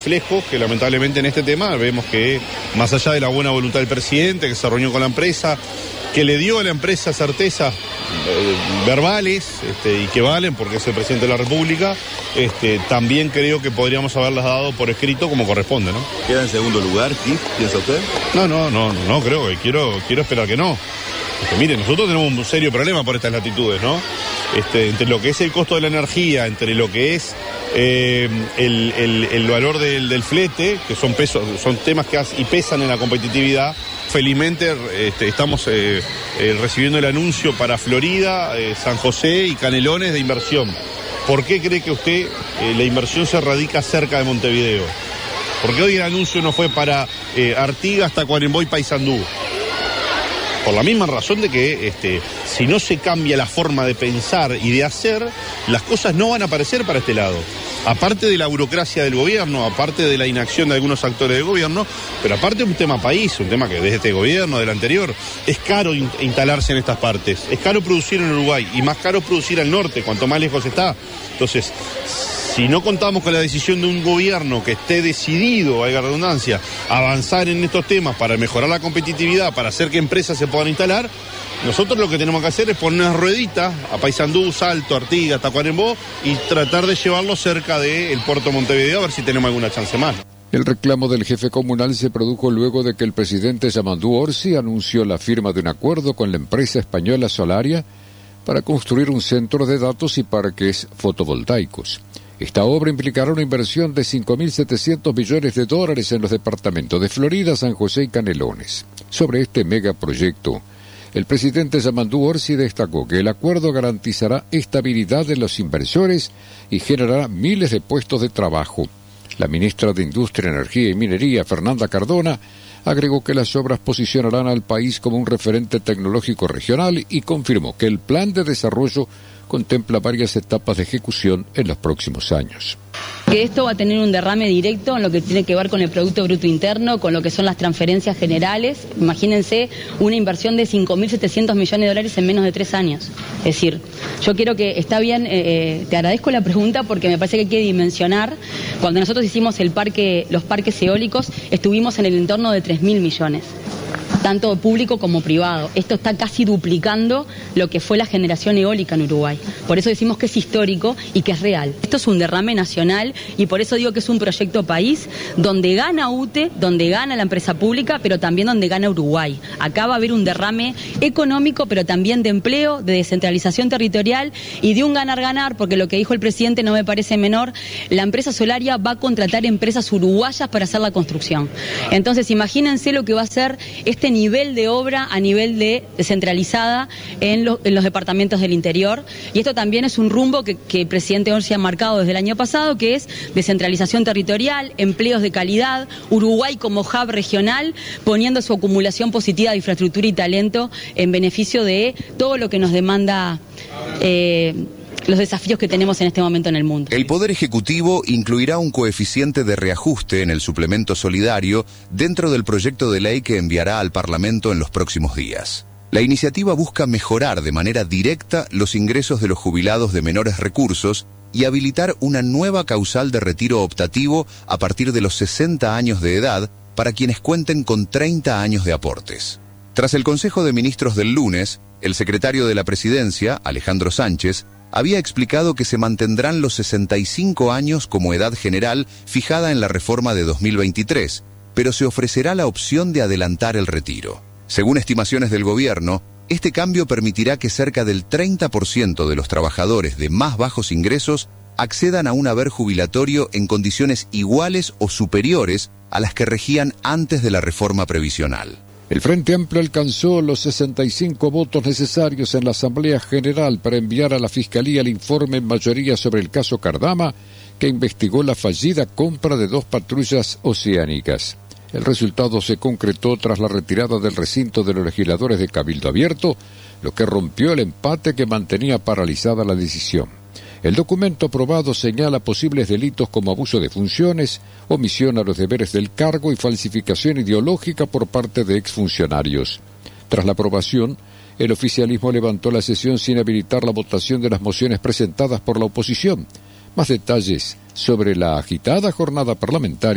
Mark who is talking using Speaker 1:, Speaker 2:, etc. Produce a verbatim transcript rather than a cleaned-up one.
Speaker 1: reflejos que lamentablemente en este tema vemos que, más allá de la buena voluntad del presidente, que se reunió con la empresa, que le dio a la empresa certezas eh, verbales este, y que valen porque es el presidente de la República, este, también creo que podríamos haberlas dado por escrito como corresponde, ¿no?
Speaker 2: ¿Queda en segundo lugar, Kif, piensa usted?
Speaker 1: No, no, no, no creo, que quiero, quiero esperar que no. Este, mire, nosotros tenemos un serio problema por estas latitudes, ¿no? Este, entre lo que es el costo de la energía, entre lo que es eh, el, el, el valor del, del flete, que son pesos, son temas que y pesan en la competitividad. Felizmente este, estamos eh, eh, recibiendo el anuncio para Florida, eh, San José y Canelones de inversión. ¿Por qué cree que usted eh, la inversión se radica cerca de Montevideo? Porque hoy el anuncio no fue para eh, Artigas, Tacuarembó y Paysandú. Por la misma razón de que este, si no se cambia la forma de pensar y de hacer, las cosas no van a aparecer para este lado. Aparte de la burocracia del gobierno, aparte de la inacción de algunos actores del gobierno, pero aparte de un tema país, un tema que desde este gobierno, del anterior, es caro in- instalarse en estas partes. Es caro producir en Uruguay y más caro producir al norte, cuanto más lejos está. Entonces, si no contamos con la decisión de un gobierno que esté decidido, valga la redundancia, a avanzar en estos temas para mejorar la competitividad, para hacer que empresas se puedan instalar, nosotros lo que tenemos que hacer es poner unas rueditas a Paysandú, Salto, Artigas, Tacuarembó y tratar de llevarlo cerca del puerto de Montevideo a ver si tenemos alguna chance más.
Speaker 3: El reclamo del jefe comunal se produjo luego de que el presidente Yamandú Orsi anunció la firma de un acuerdo con la empresa española Solaria para construir un centro de datos y parques fotovoltaicos. Esta obra implicará una inversión de cinco mil setecientos millones de dólares en los departamentos de Florida, San José y Canelones. Sobre este megaproyecto, el presidente Yamandú Orsi destacó que el acuerdo garantizará estabilidad de los inversores y generará miles de puestos de trabajo. La ministra de Industria, Energía y Minería, Fernanda Cardona, agregó que las obras posicionarán al país como un referente tecnológico regional y confirmó que el plan de desarrollo contempla varias etapas de ejecución en los próximos años.
Speaker 4: Que esto va a tener un derrame directo en lo que tiene que ver con el Producto Bruto Interno, con lo que son las transferencias generales. Imagínense una inversión de cinco mil setecientos millones de dólares en menos de tres años. Es decir, yo quiero que, está bien, eh, te agradezco la pregunta porque me parece que hay que dimensionar. Cuando nosotros hicimos el parque, los parques eólicos, estuvimos en el entorno de tres mil millones. Tanto público como privado. Esto está casi duplicando lo que fue la generación eólica en Uruguay. Por eso decimos que es histórico y que es real. Esto es un derrame nacional y por eso digo que es un proyecto país donde gana U T E, donde gana la empresa pública, pero también donde gana Uruguay. Acá va a haber un derrame económico, pero también de empleo, de descentralización territorial y de un ganar-ganar, porque lo que dijo el presidente no me parece menor. La empresa Solaria va a contratar empresas uruguayas para hacer la construcción. Entonces, imagínense lo que va a ser este nivel de obra a nivel de descentralizada en, lo, en los departamentos del interior, y esto también es un rumbo que, que el presidente Orsi ha marcado desde el año pasado, que es descentralización territorial, empleos de calidad, Uruguay como hub regional, poniendo su acumulación positiva de infraestructura y talento en beneficio de todo lo que nos demanda eh, los desafíos que tenemos en este momento en el mundo.
Speaker 5: El Poder Ejecutivo incluirá un coeficiente de reajuste en el suplemento solidario dentro del proyecto de ley que enviará al Parlamento en los próximos días. La iniciativa busca mejorar de manera directa los ingresos de los jubilados de menores recursos y habilitar una nueva causal de retiro optativo a partir de los sesenta años de edad para quienes cuenten con treinta años de aportes. Tras el Consejo de Ministros del lunes, el secretario de la Presidencia, Alejandro Sánchez, había explicado que se mantendrán los sesenta y cinco años como edad general fijada en la reforma de dos mil veintitrés, pero se ofrecerá la opción de adelantar el retiro. Según estimaciones del gobierno, este cambio permitirá que cerca del treinta por ciento de los trabajadores de más bajos ingresos accedan a un haber jubilatorio en condiciones iguales o superiores a las que regían antes de la reforma previsional.
Speaker 3: El Frente Amplio alcanzó los sesenta y cinco votos necesarios en la Asamblea General para enviar a la Fiscalía el informe en mayoría sobre el caso Cardama, que investigó la fallida compra de dos patrullas oceánicas. El resultado se concretó tras la retirada del recinto de los legisladores de Cabildo Abierto, lo que rompió el empate que mantenía paralizada la decisión. El documento aprobado señala posibles delitos como abuso de funciones, omisión a los deberes del cargo y falsificación ideológica por parte de exfuncionarios. Tras la aprobación, el oficialismo levantó la sesión sin habilitar la votación de las mociones presentadas por la oposición. Más detalles sobre la agitada jornada parlamentaria